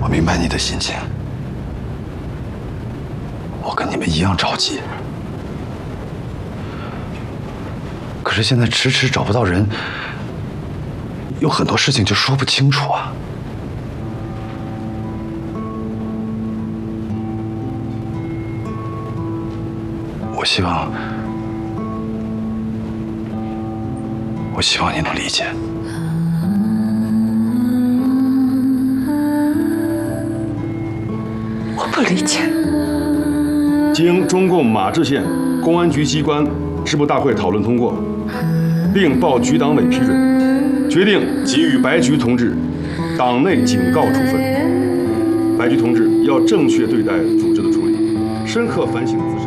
我明白你的心情，我跟你们一样着急。可是现在迟迟找不到人，有很多事情就说不清楚啊。我希望你能理解。 我不理解。 经中共马志县公安局机关支部大会讨论通过，并报局党委批准，决定给予白菊同志党内警告处分。白菊同志要正确对待组织的处理，深刻反省自身。